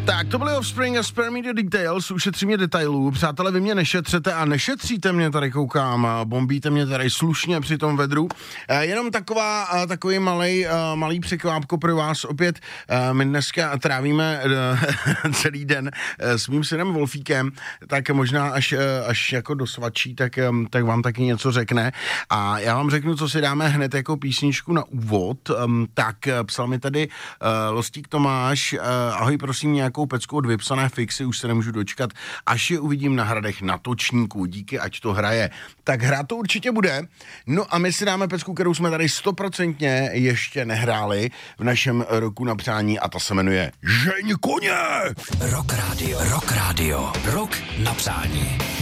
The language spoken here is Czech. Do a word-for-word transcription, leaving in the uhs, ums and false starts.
Tak, to byly Offspring a Spare Me the Details, ušetří mě detailů. Přátelé, vy mě nešetřete a nešetříte mě, tady koukám, bombíte mě tady slušně při tom vedru. E, jenom taková, takový malej, malý překvápko pro vás opět. E, my dneska trávíme e, celý den e, s mým synem Wolfíkem, tak možná až, až jako dosvačí, tak, tak vám taky něco řekne. A já vám řeknu, co si dáme hned jako písničku na úvod. E, tak psal mi tady e, Lostík Tomáš, e, ahoj, prosím, nějakou pecku od Vypsané fixy, už se nemůžu dočkat, až je uvidím na hradech na Točníku, díky, ať to hraje. Tak hrát to určitě bude. No a my si dáme pecku, kterou jsme tady stoprocentně ještě nehráli v našem roku na přání a ta se jmenuje Žeň koně! Rock Radio, Rock Radio, Rok na přání.